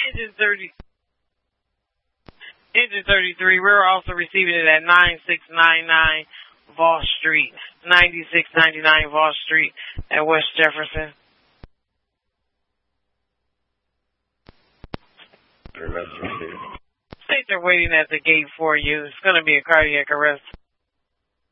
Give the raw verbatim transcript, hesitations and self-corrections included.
Engine thirty. Engine thirty-three, we're also receiving it at ninety-six ninety-nine Voss Street. ninety-six ninety-nine Voss Street at West Jefferson. States are waiting at the gate for you. It's going to be a cardiac arrest.